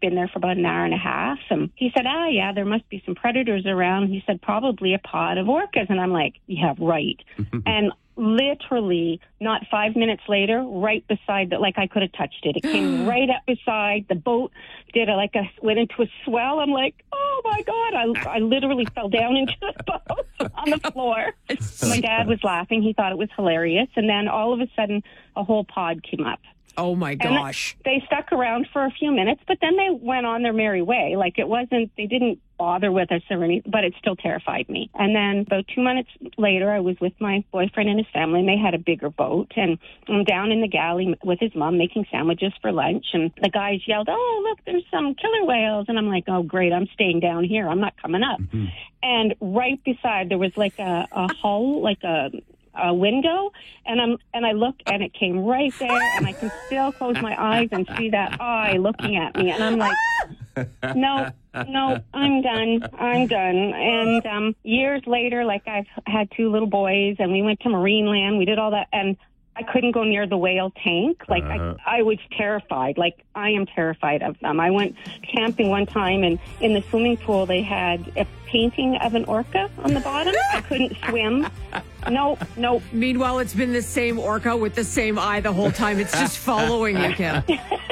been there for about an hour and a half. And he said, yeah, there must be some predators around. He said, probably a pod of orcas. And I'm like, yeah, right. And literally not 5 minutes later, right beside that, like I could have touched it. It came right up beside the boat, went into a swell. I'm like, oh my God. I literally fell down into the boat on the floor. My dad was laughing. He thought it was hilarious. And then all of a sudden, a whole pod came up. Oh, my gosh. And they stuck around for a few minutes, but then they went on their merry way. Like they didn't bother with us or anything, but it still terrified me. And then about 2 minutes later, I was with my boyfriend and his family, and they had a bigger boat. And I'm down in the galley with his mom making sandwiches for lunch. And the guys yelled, oh, look, there's some killer whales. And I'm like, oh, great, I'm staying down here. I'm not coming up. Mm-hmm. And right beside, there was like a hull, like a window, and I looked, and it came right there, and I can still close my eyes and see that eye looking at me, and I'm like, no, I'm done. And years later, like, I've had 2 little boys, and we went to Marineland. We did all that, and I couldn't go near the whale tank. Like, I was terrified. Like, I am terrified of them. I went camping one time, and in the swimming pool, they had a painting of an orca on the bottom. I couldn't swim. Nope. Meanwhile, it's been the same orca with the same eye the whole time. It's just following you, Kim.